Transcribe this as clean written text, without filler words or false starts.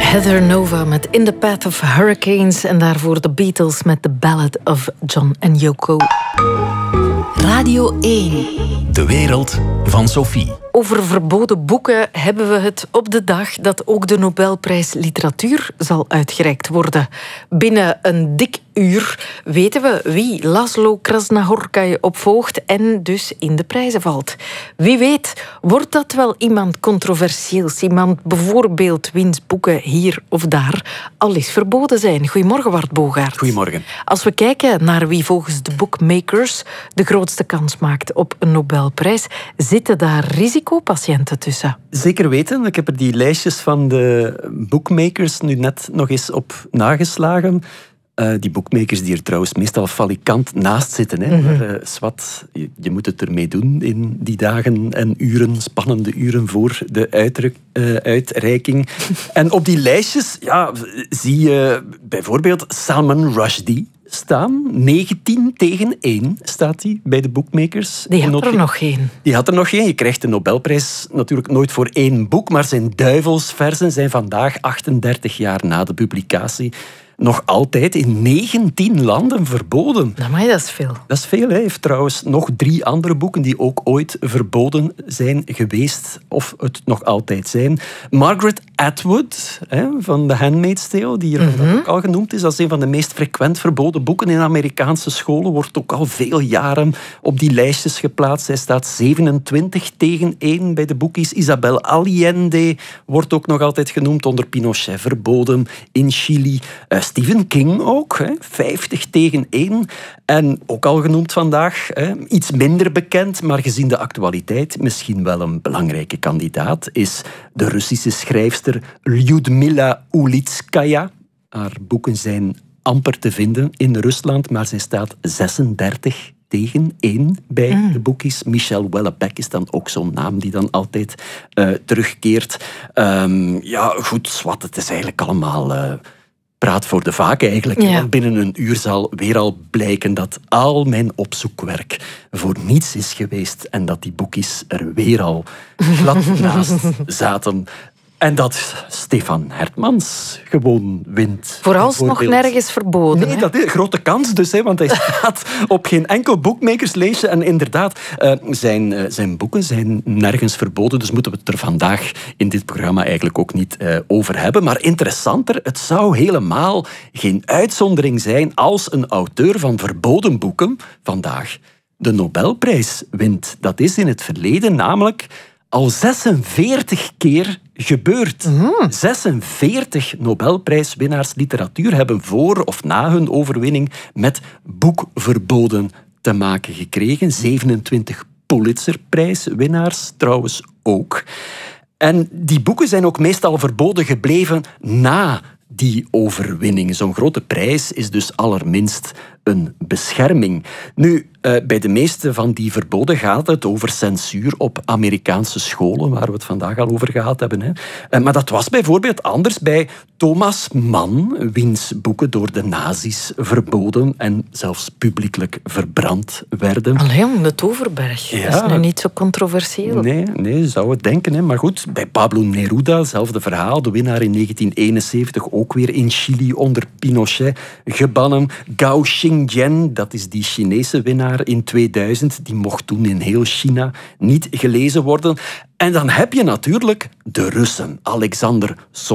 Heather Nova met In the Path of Hurricanes en daarvoor de Beatles met The Ballad of John and Yoko. Radio 1. De wereld van Sophie. Over verboden boeken hebben we het op de dag dat ook de Nobelprijs Literatuur zal uitgereikt worden. Binnen een dik uur weten we wie Laszlo Krasznahorkai opvolgt en dus in de prijzen valt. Wie weet, wordt dat wel iemand controversieels? Iemand bijvoorbeeld wiens boeken hier of daar al eens verboden zijn. Goedemorgen, Wart Bogaert. Goedemorgen. Als we kijken naar wie volgens de bookmakers de grootste kans maakt op een Nobelprijs, zitten daar risicopatiënten tussen? Zeker weten. Ik heb er die lijstjes van de bookmakers nu net nog eens op nageslagen. Die bookmakers die er trouwens meestal falikant naast zitten. Hè. Maar zwart, je moet het ermee doen in die dagen en uren, spannende uren voor de uitreiking. En op die lijstjes zie je bijvoorbeeld Salman Rushdie staan. 19-1 staat hij bij de bookmakers. Die had er nog geen. Die had er nog geen. Je krijgt de Nobelprijs natuurlijk nooit voor één boek, maar zijn duivelsverzen zijn vandaag, 38 jaar na de publicatie, nog altijd in 19 landen verboden. Maar dat is veel. Dat is veel. Hij heeft trouwens nog 3 andere boeken die ook ooit verboden zijn geweest, of het nog altijd zijn. Margaret Atwood van The Handmaid's Tale, die hier ook al genoemd is, dat is een van de meest frequent verboden boeken in Amerikaanse scholen, wordt ook al veel jaren op die lijstjes geplaatst. Hij staat 27-1 bij de boekies. Isabel Allende wordt ook nog altijd genoemd, onder Pinochet verboden in Chili. Stephen King ook, 50-1. En ook al genoemd vandaag, iets minder bekend, maar gezien de actualiteit misschien wel een belangrijke kandidaat, is de Russische schrijfster Lyudmila Ulitskaya. Haar boeken zijn amper te vinden in Rusland, maar zij staat 36-1 bij de boekies. Michel Houellebecq is dan ook zo'n naam die dan altijd terugkeert. Goed, zwart, het is eigenlijk allemaal praat voor de vaak eigenlijk. Ja. Want binnen een uur zal weer al blijken dat al mijn opzoekwerk voor niets is geweest en dat die boekjes er weer al glad naast zaten. En dat Stefan Hertmans gewoon wint. Vooralsnog nergens verboden. Nee, dat is een grote kans dus, want hij staat op geen enkel boekmakerslijstje. En inderdaad, zijn boeken zijn nergens verboden, dus moeten we het er vandaag in dit programma eigenlijk ook niet over hebben. Maar interessanter, het zou helemaal geen uitzondering zijn als een auteur van verboden boeken vandaag de Nobelprijs wint. Dat is in het verleden namelijk al 46 keer gebeurd. 46 Nobelprijswinnaars literatuur hebben voor of na hun overwinning met boekverboden te maken gekregen. 27 Pulitzerprijswinnaars trouwens ook. En die boeken zijn ook meestal verboden gebleven na die overwinning. Zo'n grote prijs is dus allerminst een bescherming. Nu, bij de meeste van die verboden gaat het over censuur op Amerikaanse scholen, waar we het vandaag al over gehad hebben. Maar dat was bijvoorbeeld anders bij Thomas Mann, wiens boeken door de nazi's verboden en zelfs publiekelijk verbrand werden. Allee, de Toverberg. Ja. Dat is nu niet zo controversieel. Nee, zou het denken. Maar goed, bij Pablo Neruda, hetzelfde verhaal. De winnaar in 1971, ook weer in Chili onder Pinochet gebannen. Gao Xingjian, dat is die Chinese winnaar in 2000, die mocht toen in heel China niet gelezen worden. En dan heb je natuurlijk de Russen. Alexander